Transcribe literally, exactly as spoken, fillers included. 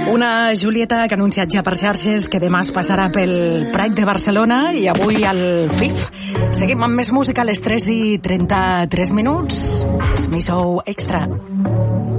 Una Julieta que ha anunciat ja per xarxes que demà es passarà pel Pride de Barcelona i avui al F I F. Seguim amb més música a les tres i trenta-tres minuts. És Mi Sou Extra.